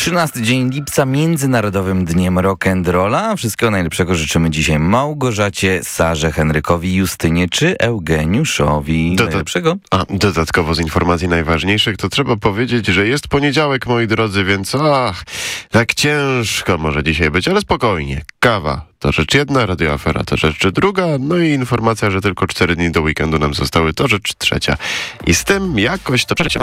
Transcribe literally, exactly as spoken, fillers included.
trzynasty dzień lipca, Międzynarodowym Dniem Rock'n'Rolla. Wszystkiego najlepszego życzymy dzisiaj Małgorzacie, Sarze, Henrykowi, Justynie czy Eugeniuszowi. Doda- Najlepszego. A dodatkowo z informacji najważniejszych to trzeba powiedzieć, że jest poniedziałek, moi drodzy, więc ach, tak ciężko może dzisiaj być, ale spokojnie. Kawa to rzecz jedna, radioafera to rzecz druga, no i informacja, że tylko cztery dni do weekendu nam zostały, to rzecz trzecia. I z tym jakoś to przecież